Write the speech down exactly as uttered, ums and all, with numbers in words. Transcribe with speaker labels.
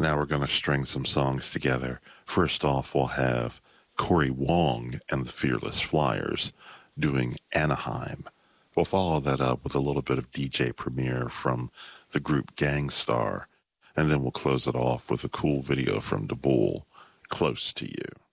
Speaker 1: Now we're going to string some songs together. First off, we'll have Corey Wong and the Fearless Flyers doing Anaheim. We'll follow that up with a little bit of D J Premier from the group Gang Starr, and then we'll close it off with a cool video from DeBoole, Close to You.